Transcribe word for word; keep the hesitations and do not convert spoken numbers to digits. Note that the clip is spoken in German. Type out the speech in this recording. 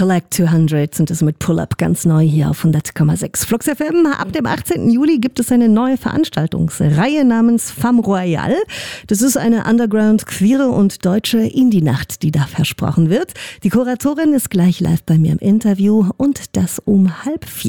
Collect zweihundert sind es mit Pull-Up ganz neu hier auf hundert Komma sechs. Flux F M. Ab dem achtzehnten Juli gibt es eine neue Veranstaltungsreihe namens Femme Royale. Das ist eine Underground, queere und deutsche Indie-Nacht, die da versprochen wird. Die Kuratorin ist gleich live bei mir im Interview und das um halb vier.